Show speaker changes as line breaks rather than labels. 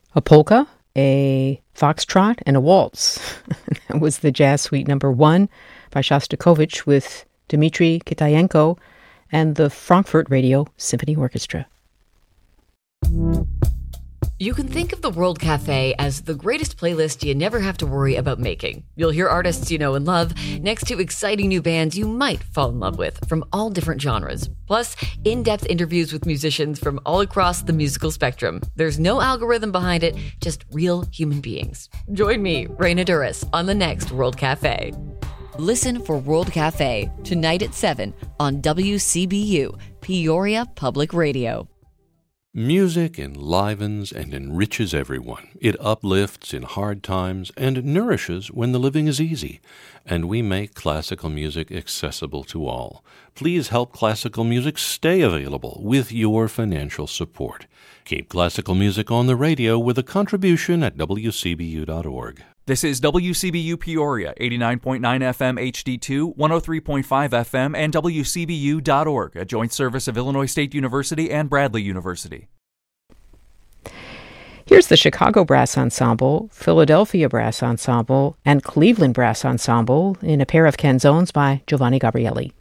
a polka, a foxtrot, and a waltz. That was the Jazz Suite number 1 by Shostakovich with Dmitri Kitayenko and the Frankfurt Radio Symphony Orchestra.
You can think of the World Cafe as the greatest playlist you never have to worry about making. You'll hear artists you know and love next to exciting new bands you might fall in love with from all different genres. Plus, in-depth interviews with musicians from all across the musical spectrum. There's no algorithm behind it, just real human beings. Join me, Raina Duras, on the next World Cafe. Listen for World Cafe tonight at 7 on WCBU, Peoria Public Radio.
Music enlivens and enriches everyone. It uplifts in hard times and nourishes when the living is easy. And we make classical music accessible to all. Please help classical music stay available with your financial support. Keep classical music on the radio with a contribution at WCBU.org.
This is WCBU Peoria, 89.9 FM HD2, 103.5 FM, and WCBU.org, a joint service of Illinois State University and Bradley University.
Here's the Chicago Brass Ensemble, Philadelphia Brass Ensemble, and Cleveland Brass Ensemble in a pair of canzones by Giovanni Gabrieli.